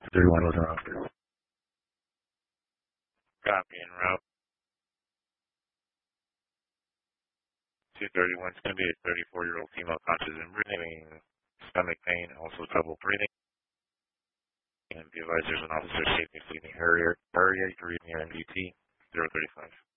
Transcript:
31 was around. Copy en route. 231 is going to be a 34-year-old female conscious and breathing, stomach pain, also trouble breathing. And be advised there's an officer safety fleeting area to read near MDT 035.